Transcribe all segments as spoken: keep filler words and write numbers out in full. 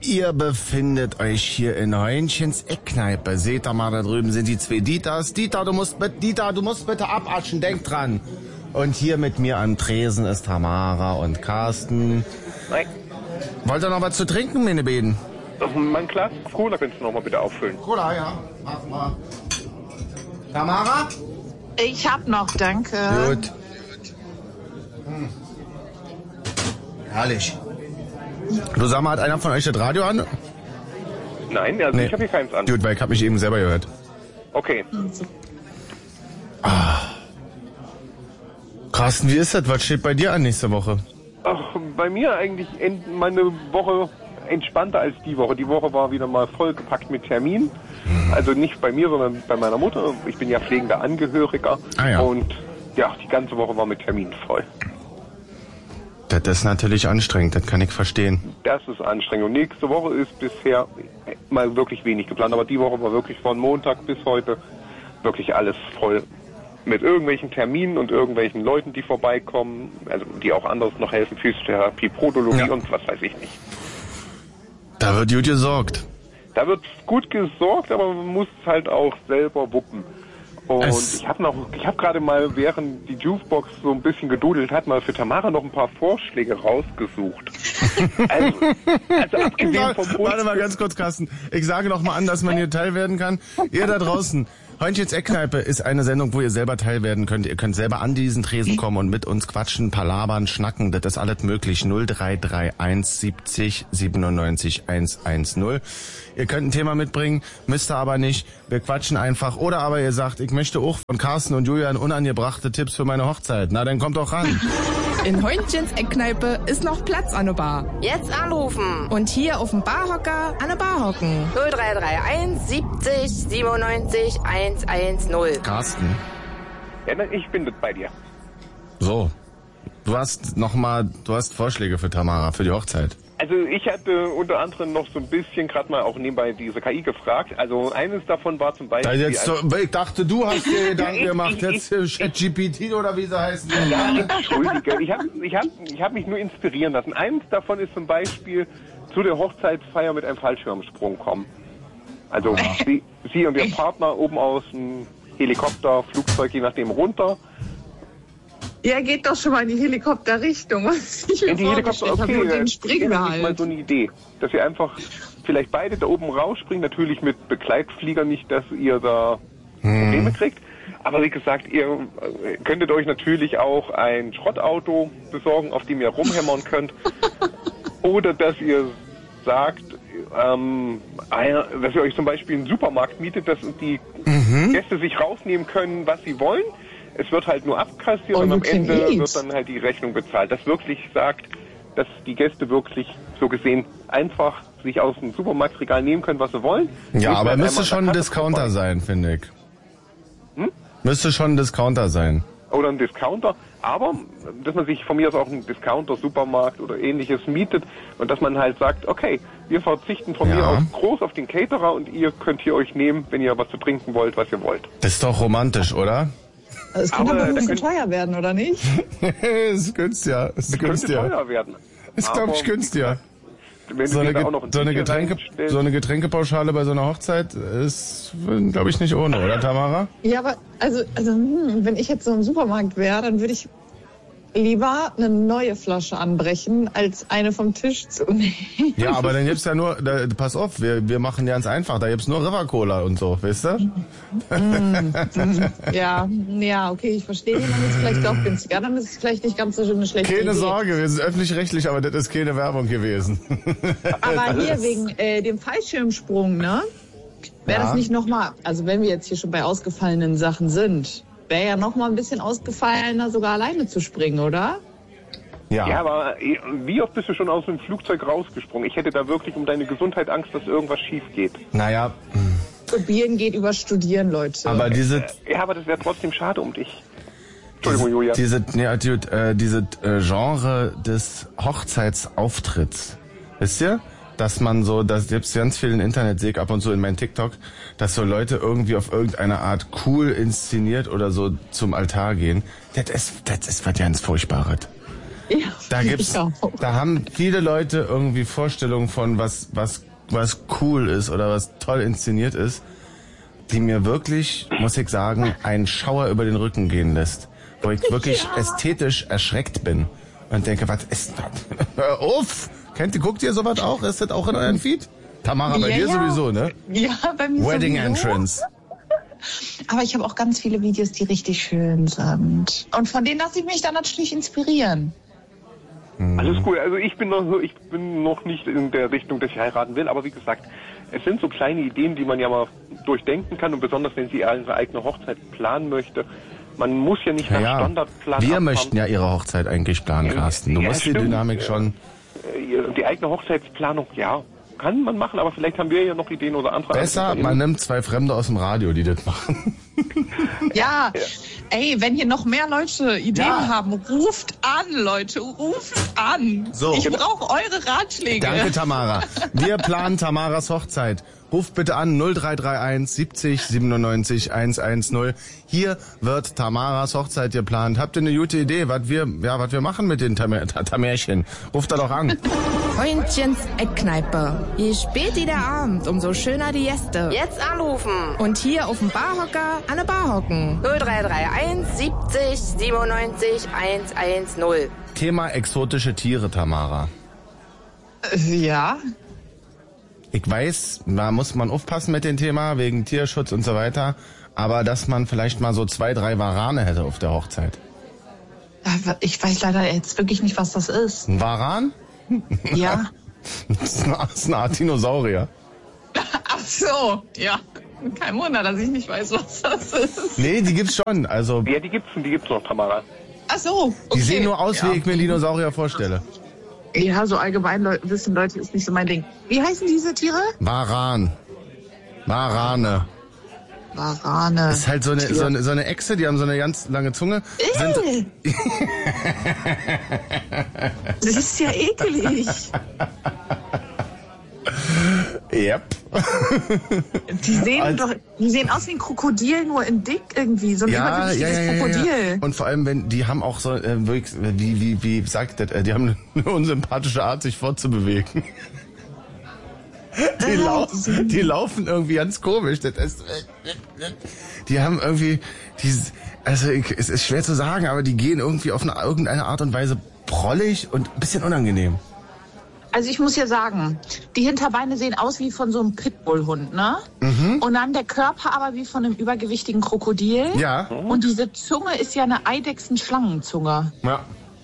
Ihr befindet euch hier in Heunchens Eckkneipe. Seht ihr mal, da drüben sind die zwei Dieters. Dieter, du musst bitte, Dieter, du musst bitte abaschen, denk dran. Und hier mit mir am Tresen ist Tamara und Carsten. Nein. Wollt ihr noch was zu trinken, meine Beden? Mein Glas Cola könntest du noch mal bitte auffüllen. Cola, ja. Mach mal. Tamara? Ich hab noch, danke. Gut. Hm. Herrlich. Du, sag mal, hat einer von euch das Radio an? Nein, also nee. Ich habe hier keins an. Gut, weil ich habe mich eben selber gehört. Okay. Ah. Carsten, wie ist das? Was steht bei dir an nächste Woche? Ach, bei mir eigentlich meine Woche entspannter als die Woche. Die Woche war wieder mal vollgepackt mit Terminen. Also nicht bei mir, sondern bei meiner Mutter. Ich bin ja pflegender Angehöriger. Ah, ja. Und ja, die ganze Woche war mit Terminen voll. Das ist natürlich anstrengend, das kann ich verstehen. Das ist anstrengend. Und nächste Woche ist bisher mal wirklich wenig geplant. Aber die Woche war wirklich von Montag bis heute wirklich alles voll. Mit irgendwelchen Terminen und irgendwelchen Leuten, die vorbeikommen. Also die auch anderes noch helfen. Physiotherapie, Podologie ja. Und was weiß ich nicht. Da wird gut gesorgt. Da wird gut gesorgt, aber man muss es halt auch selber wuppen. Und es ich habe noch, ich habe gerade mal, während die Juicebox so ein bisschen gedudelt hat, mal für Tamara noch ein paar Vorschläge rausgesucht. also, also abgesehen vom Mund. Warte mal ganz kurz, Carsten. Ich sage noch mal an, dass man hier Teil werden kann. Ihr da draußen, Heunchens Eckkneipe ist eine Sendung, wo ihr selber Teil werden könnt. Ihr könnt selber an diesen Tresen kommen und mit uns quatschen, palabern, schnacken. Das ist alles möglich. null drei drei eins siebzig siebenundneunzig hundertzehn. Ihr könnt ein Thema mitbringen, müsst ihr aber nicht. Wir quatschen einfach. Oder aber ihr sagt, ich möchte auch von Carsten und Julian unangebrachte Tipps für meine Hochzeit. Na, dann kommt doch ran. In Heunchens Eckkneipe ist noch Platz an der Bar. Jetzt anrufen. Und hier auf dem Barhocker an der Bar hocken. null drei drei eins siebzig siebenundneunzig hundertzehn. Carsten. Ja, ich bin das bei dir. So. Du hast noch mal, du hast Vorschläge für Tamara, für die Hochzeit. Also ich hatte unter anderem noch so ein bisschen gerade mal auch nebenbei diese K I gefragt. Also eines davon war zum Beispiel... Da jetzt so, ich dachte, du hast dir Gedanken gemacht, jetzt ChatGPT oder wie sie heißen. Ja, entschuldige. Ich habe ich hab, ich hab mich nur inspirieren lassen. Eines davon ist zum Beispiel zu der Hochzeitsfeier mit einem Fallschirmsprung kommen. Also sie, sie und ihr Partner oben aus dem Helikopter, Flugzeug, je nachdem, runter. Ja, geht doch schon mal in die Helikopterrichtung. Was ich mir in die Helikopter, okay, habe, den springen wir halt. Mal so eine Idee, dass ihr einfach vielleicht beide da oben rausspringen, natürlich mit Begleitflieger, nicht, dass ihr da Probleme hm. kriegt. Aber wie gesagt, ihr könntet euch natürlich auch ein Schrottauto besorgen, auf dem ihr rumhämmern könnt. Oder dass ihr sagt, ähm, dass ihr euch zum Beispiel einen Supermarkt mietet, dass die mhm. Gäste sich rausnehmen können, was sie wollen. Es wird halt nur abkassiert und am Ende wird dann halt die Rechnung bezahlt. Das wirklich sagt, dass die Gäste wirklich so gesehen einfach sich aus dem Supermarktregal nehmen können, was sie wollen. Ja, aber müsste schon ein Discounter sein, finde ich. Hm? Müsste schon ein Discounter sein. Oder ein Discounter, aber dass man sich von mir aus auch einen Discounter, Supermarkt oder ähnliches mietet und dass man halt sagt, okay, wir verzichten von ja. mir aus groß auf den Caterer und ihr könnt hier euch nehmen, wenn ihr was zu trinken wollt, was ihr wollt. Das ist doch romantisch, oder? Es könnte aber, aber ein bisschen teuer werden, oder nicht? Es ist günstiger. Es ist günstiger. Könnte teuer werden. Ist, glaube ich, günstiger. Wenn so, eine, da auch noch ein so, eine Getränke, so eine Getränkepauschale bei so einer Hochzeit ist, glaube ich, nicht ohne, oder Tamara? Ja, aber also, also hm, wenn ich jetzt so im Supermarkt wäre, dann würde ich lieber eine neue Flasche anbrechen, als eine vom Tisch zu nehmen. Ja, aber dann gibt's ja nur, da, pass auf, wir, wir machen ganz einfach, da gibt's nur River Cola und so, weißt du? Mm, mm, ja, ja, okay, ich verstehe, dann ist es vielleicht doch günstiger, dann ist es vielleicht nicht ganz so eine schlechte Keine Idee. Sorge, wir sind öffentlich-rechtlich, aber das ist keine Werbung gewesen. Aber hier wegen äh, dem Fallschirmsprung, ne? Wäre ja. das nicht nochmal, also wenn wir jetzt hier schon bei ausgefallenen Sachen sind, wäre ja noch mal ein bisschen ausgefallener, sogar alleine zu springen, oder? Ja. Ja, aber wie oft bist du schon aus dem Flugzeug rausgesprungen? Ich hätte da wirklich um deine Gesundheit Angst, dass irgendwas schief geht. Naja. Probieren geht über Studieren, Leute. Aber diese... Ja, aber das wäre trotzdem schade um dich. Entschuldigung, Julia. Diese, nee, die, äh, diese äh, Genre des Hochzeitsauftritts, wisst ihr? Dass man so, das gibt's ganz viel im Internet, sehe ich ab und zu in meinem TikTok, dass so Leute irgendwie auf irgendeine Art cool inszeniert oder so zum Altar gehen. Das ist, das ist was ganz Furchtbares. Ja, da gibt's, da haben viele Leute irgendwie Vorstellungen von was, was, was cool ist oder was toll inszeniert ist, die mir wirklich, muss ich sagen, einen Schauer über den Rücken gehen lässt. Wo ich wirklich ja. ästhetisch erschreckt bin und denke, was ist das? Hör auf! Kennt ihr, guckt ihr sowas auch? Ist das auch in euren Feed? Tamara, bei ja, dir ja. sowieso, ne? Ja, bei mir Wedding sowieso. Entrance. Aber ich habe auch ganz viele Videos, die richtig schön sind. Und von denen lasse ich mich dann natürlich inspirieren. Mhm. Alles cool. Also ich bin noch so, ich bin noch nicht in der Richtung, dass ich heiraten will, aber wie gesagt, es sind so kleine Ideen, die man ja mal durchdenken kann und besonders wenn sie ihre eigene Hochzeit planen möchte. Man muss ja nicht nach ja, Standardplan wir abfahren. möchten ja ihre Hochzeit eigentlich planen, Carsten. Du ja, musst stimmt. die Dynamik schon... Die eigene Hochzeitsplanung, ja, kann man machen, aber vielleicht haben wir ja noch Ideen oder andere. Besser, man nimmt zwei Fremde aus dem Radio, die das machen. Ja, ja. Ey, wenn hier noch mehr Leute Ideen ja. haben, ruft an, Leute, ruft an. So. Ich brauche eure Ratschläge. Danke, Tamara. Wir planen Tamaras Hochzeit. Ruft bitte an null drei drei eins siebzig siebenundneunzig hundertzehn. Hier wird Tamaras Hochzeit geplant. Habt ihr eine gute Idee, was wir, ja, was wir machen mit den Tam- Tamärchen? Ruft da doch an. Freundchens Eckkneipe. Je später der Abend, umso schöner die Gäste. Jetzt anrufen. Und hier auf dem Barhocker an der Bar hocken. null drei drei eins siebzig siebenundneunzig hundertzehn. Thema exotische Tiere, Tamara. Ja. Ich weiß, da muss man aufpassen mit dem Thema, wegen Tierschutz und so weiter. Aber dass man vielleicht mal so zwei, drei Warane hätte auf der Hochzeit. Ich weiß leider jetzt wirklich nicht, was das ist. Ein Varan? Ja. Das ist eine, das ist eine Art Dinosaurier. Ach so, ja. Kein Wunder, dass ich nicht weiß, was das ist. Nee, die gibt's schon. Also, Ja, die gibt's, die gibt's noch, Tamara. Ach so, okay. die sehen nur aus, ja. wie ich mir einen Dinosaurier vorstelle. Ja, so allgemein Leu- wissen Leute ist nicht so mein Ding. Wie heißen diese Tiere? Varan. Varane. Warane. Das ist halt so eine, so eine, so eine Echse, die haben so eine ganz lange Zunge. Sind, Das ist ja ekelig. yep. Die sehen Also- doch, die sehen aus wie ein Krokodil, nur in dick irgendwie. So ein Ja, ja, übergewichtiges ja, ja, Krokodil. ja. Und vor allem, wenn die haben auch so, äh, wirklich, wie, wie, wie sagt das, äh, die haben eine unsympathische Art, sich fortzubewegen. Die, lau die laufen irgendwie ganz komisch. Das ist, die haben irgendwie, dieses, also ich, es ist schwer zu sagen, aber die gehen irgendwie auf eine, irgendeine Art und Weise prollig und ein bisschen unangenehm. Also ich muss ja sagen, die Hinterbeine sehen aus wie von so einem Pitbull-Hund, ne? Mhm. Und dann der Körper aber wie von einem übergewichtigen Krokodil. Ja. Und diese Zunge ist ja eine Eidechsen-Schlangenzunge. Ja.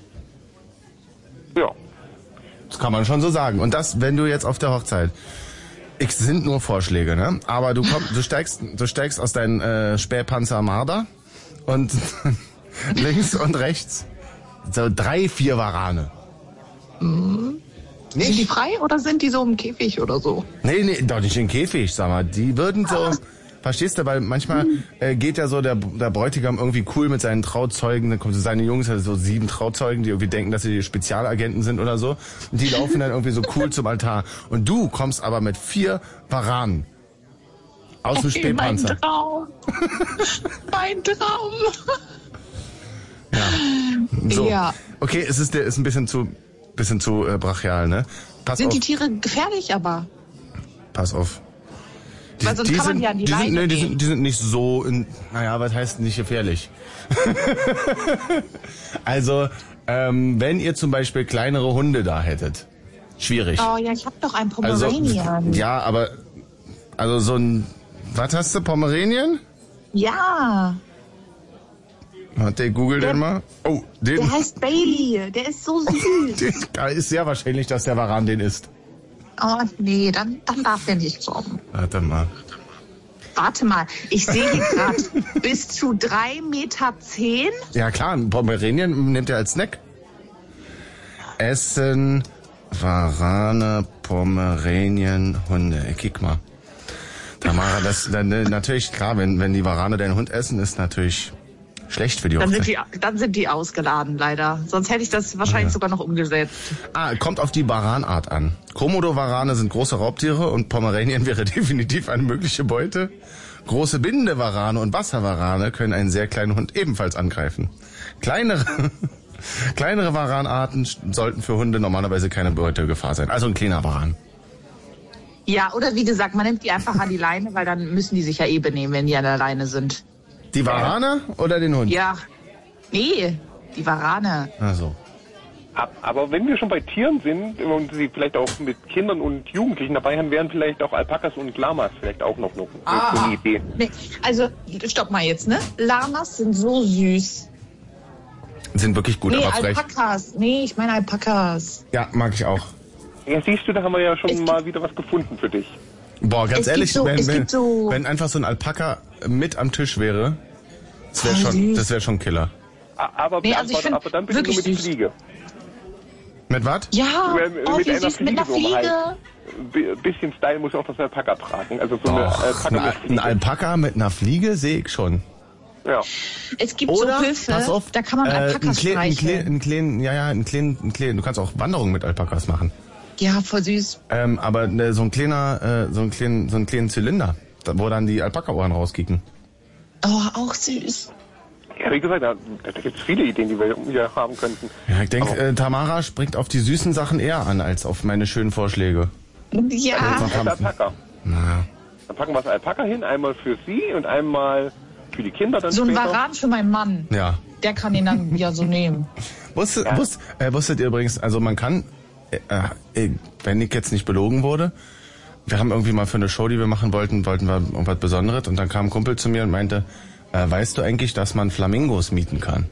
Ja. Das kann man schon so sagen. Und das, wenn du jetzt auf der Hochzeit, es sind nur Vorschläge, ne? Aber du kommst, du steigst, du steigst aus deinem äh, Spähpanzer Marder und links und rechts so drei, vier Warane. Mhm. Nicht? Sind die frei oder sind die so im Käfig oder so? Nee, nee, doch nicht in Käfig, sag mal. Die würden so, verstehst du, weil manchmal äh, geht ja so der, der Bräutigam irgendwie cool mit seinen Trauzeugen, dann kommen so seine Jungs, also so sieben Trauzeugen, die irgendwie denken, dass sie Spezialagenten sind oder so. Und die laufen dann irgendwie so cool zum Altar. Und du kommst aber mit vier Varanen aus dem Spähpanzer. Mein Traum. Mein Traum. Ja. So. Ja. Okay, es ist, der ist ein bisschen zu, bisschen zu äh, brachial, ne? Pass Sind auf. die Tiere gefährlich aber? Pass auf. Die, Weil sonst die kann man sind, ja an die die sind, Leine nee, die gehen. sind, die sind nicht so, in, naja, was heißt nicht gefährlich? Also, ähm, wenn ihr zum Beispiel kleinere Hunde da hättet, schwierig. Oh ja, ich hab doch einen Also, Pomeranian. ja, aber, also so ein, was hast du, Pomeranien? Ja, Warte, google Der- den mal. Oh, den, der heißt Bailey. Der ist so süß. den da ist sehr wahrscheinlich, dass der Varan den ist. Oh nee, dann, dann darf der nicht kommen. Warte mal. Warte mal, ich sehe hier gerade bis zu drei Meter zehn. Ja klar, ein Pomeranien nimmt er als Snack. Essen, Warane, Pomeranien, Hunde. Ey, kick mal. Tamara, das dann, natürlich, klar, wenn, wenn die Warane deinen Hund essen, ist natürlich schlecht für die Dann sind, Hochzeit. die, dann sind die ausgeladen, leider. Sonst hätte ich das wahrscheinlich Ja. sogar noch umgesetzt. Ah, kommt auf die Varanart an. Komodo-Warane sind große Raubtiere und Pomeranien wäre definitiv eine mögliche Beute. Große bindende Warane und Wasserwarane können einen sehr kleinen Hund ebenfalls angreifen. Kleinere, Kleinere Varanarten sollten für Hunde normalerweise keine Beutegefahr sein. Also ein kleiner Varan. Ja, oder wie gesagt, man nimmt die einfach an die Leine, weil dann müssen die sich ja eh benehmen, wenn die an der Leine sind. Die Varaner oder den Hund? Ja. Nee, die Varane. Ach so. Aber wenn wir schon bei Tieren sind und sie vielleicht auch mit Kindern und Jugendlichen dabei haben, wären vielleicht auch Alpakas und Lamas vielleicht auch noch, noch ah. eine Idee. Nee, also, stopp mal jetzt, ne? Lamas sind so süß. Sind wirklich gut, nee, aber frech. Alpakas. Nee, ich meine Alpakas. Ja, mag ich auch. Ja, siehst du, da haben wir ja schon es mal wieder was gefunden für dich. Boah, ganz es ehrlich, so, wenn, wenn, so wenn einfach so ein Alpaka mit am Tisch wäre, das wäre schon, das wäre schon Killer. Aber, nee, also aber, aber dann bitte nur mit süß. Fliege. Mit was? Ja, mit, oh, mit wie einer süß, Fliege. mit einer Fliege. So ein bisschen Style muss auch das Alpaka tragen. Also so Doch, eine Alpaka ein, mit Fliege. ein Alpaka mit einer Fliege sehe ich schon. Ja. Es gibt Oder, so Höfe, pass auf, da kann man Alpakas äh, ein streicheln. Ein kleinen, ja, ja, ein kleinen, ein kleinen, du kannst auch Wanderungen mit Alpakas machen. Ja, voll süß. Ähm, aber ne, so ein kleiner, äh, so ein kleinen, so ein kleinen Zylinder, da, wo dann die Alpaka-Ohren rauskicken. Oh, auch süß. Ja, wie gesagt, da, da gibt es viele Ideen, die wir hier haben könnten. Ja, ich denke, äh, Tamara springt auf die süßen Sachen eher an, als auf meine schönen Vorschläge. Ja. Das Alpaka. Na. Dann packen wir das Alpaka hin, einmal für sie und einmal für die Kinder dann So ein später. Varan für meinen Mann. Ja. Der kann ihn dann ja so nehmen. Wusstet, ja. wusst, äh, wusstet ihr übrigens, also man kann, äh, äh, wenn ich jetzt nicht belogen wurde, wir haben irgendwie mal für eine Show, die wir machen wollten, wollten wir irgendwas Besonderes und dann kam ein Kumpel zu mir und meinte, äh, weißt du eigentlich, dass man Flamingos mieten kann?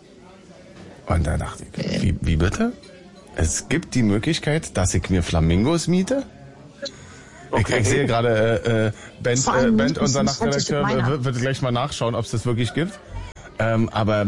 Und da dachte ich, wie, wie bitte? Es gibt die Möglichkeit, dass ich mir Flamingos miete? Okay. Ich, ich sehe gerade, äh, äh, Bent, äh, Bent unser Nachtredakteur, wird, wird gleich mal nachschauen, ob es das wirklich gibt. Ähm, aber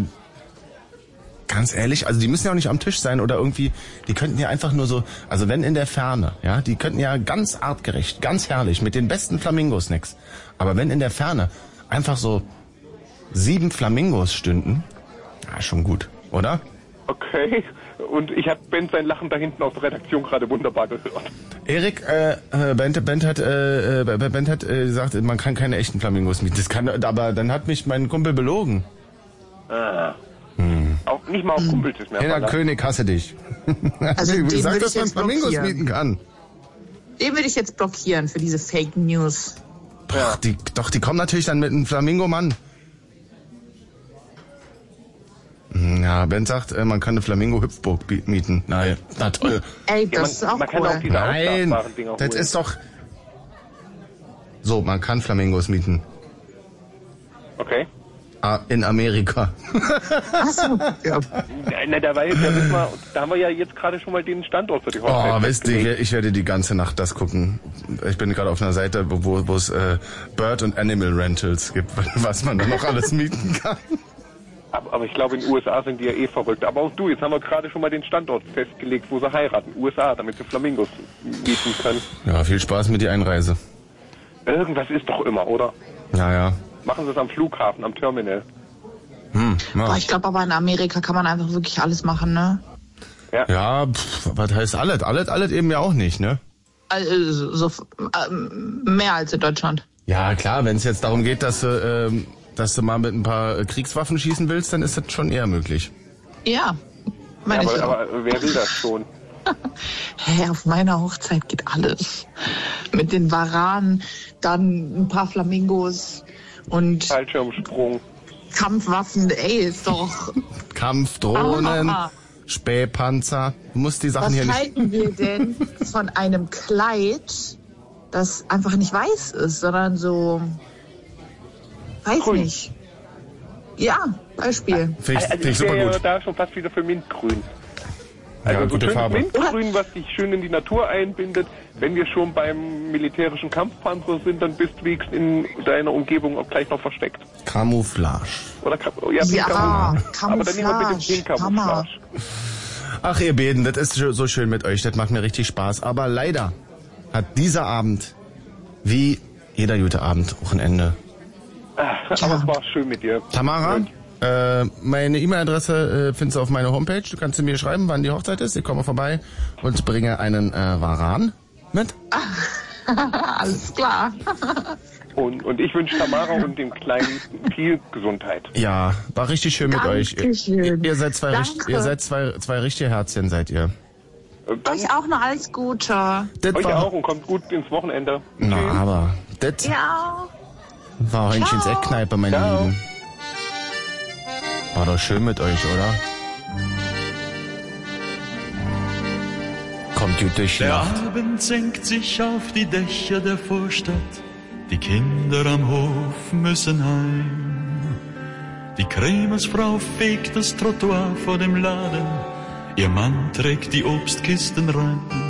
ganz ehrlich, also die müssen ja auch nicht am Tisch sein oder irgendwie, die könnten ja einfach nur so, also wenn in der Ferne, ja, die könnten ja ganz artgerecht, ganz herrlich, mit den besten Flamingo-Snacks. Aber wenn in der Ferne einfach so sieben Flamingos stünden, ja, schon gut, oder? Okay, und ich habe Ben sein Lachen da hinten aus der Redaktion gerade wunderbar gehört. Erik, äh, Bent, Bent hat, äh, Bent hat äh, gesagt, man kann keine echten Flamingos mieten. Das kann, aber dann hat mich mein Kumpel belogen. Ah. Hm. Auch nicht mal auf Kumpels ist mehr. Herr König, hasse dich. Also wie den gesagt, würde dass ich man jetzt Flamingos blockieren. mieten kann. Den würde ich jetzt blockieren für diese Fake News. Boah, die, doch, die kommen natürlich dann mit einem Flamingo-Mann. Ja, Ben sagt, äh, man kann eine Flamingo-Hüpfburg mieten. Nein, na toll. Ey, das ja, man, ist auch man cool. kann auch diese Nein, ausklappbaren Dinger das holen. ist doch... So, man kann Flamingos mieten. Okay. Ah, in Amerika. Ach so. Ja. Na, da, war jetzt, da, müssen wir, da haben wir ja jetzt gerade schon mal den Standort für die Hochzeit. Oh, wisst ihr, ich werde die ganze Nacht das gucken. Ich bin gerade auf einer Seite, wo, wo es äh, Bird- und Animal Rentals gibt, was man da noch alles mieten kann. Aber, aber ich glaube, in den U S A sind die ja eh verrückt. Aber auch du, jetzt haben wir gerade schon mal den Standort festgelegt, wo sie heiraten. U S A, damit sie Flamingos mieten können. Ja, viel Spaß mit die Einreise. Irgendwas ist doch immer, oder? Ja, ja. Machen sie es am Flughafen, am Terminal. Hm, ja. Boah, ich glaube aber in Amerika kann man einfach wirklich alles machen, ne? Ja, ja pff, was heißt alles? Alles, alles eben ja auch nicht, ne? Also, so, äh, mehr als in Deutschland. Ja, klar, wenn es jetzt darum geht, dass du, ähm, dass du mal mit ein paar äh, Kriegswaffen schießen willst, dann ist das schon eher möglich. Ja, meine ja, ich aber, auch. aber wer will das schon? Hey, auf meiner Hochzeit geht alles. Mit den Varanen, dann ein paar Flamingos und Fallschirmsprung. Kampfwaffen. Ey, ist doch... Kampfdrohnen, Ah. Spähpanzer. Du musst die Sachen Was hier nicht... halten wir denn von einem Kleid, das einfach nicht weiß ist, sondern so... Weiß Grün. nicht. Ja, Beispiel. Finde ich, Also find ich ich super wäre ja gut. da schon fast wieder für Mintgrün. Also Ja, so gute schönes Farbe. Mintgrün, was sich schön in die Natur einbindet. Wenn wir schon beim militärischen Kampfpanzer sind, dann bist du wenigstens in deiner Umgebung auch gleich noch versteckt. Camouflage. Oder Kam- ja, Pink Ja, Camouflage. Aber dann immer mit dem Camouflage, Pink Camouflage. Ach, ihr Beden, das ist so schön mit euch. Das macht mir richtig Spaß. Aber leider hat dieser Abend, wie jeder gute Abend, auch ein Ende. Aber es war schön mit dir. Tamara, äh, meine E-Mail-Adresse äh, findest du auf meiner Homepage. Du kannst mir schreiben, wann die Hochzeit ist. Ich komme vorbei und bringe einen äh, Varan mit. Alles klar. Und, und ich wünsche Tamara und dem Kleinen viel Gesundheit. Ja, war richtig schön mit Dankeschön. euch. Ihr, ihr seid zwei, Danke. richt, ihr seid zwei, zwei richtige Herzchen, seid ihr. Äh, Dann Euch auch noch alles Gute. Das euch war, auch und kommt gut ins Wochenende. na, aber, das Ja. war Hörnchens Eckkneipe, meine Ciao. Lieben. War doch schön mit euch, oder? Kommt gut durch die Der Nacht. Abend senkt sich auf die Dächer der Vorstadt. Die Kinder am Hof müssen heim. Die Krämersfrau fegt das Trottoir vor dem Laden. Ihr Mann trägt die Obstkisten rein.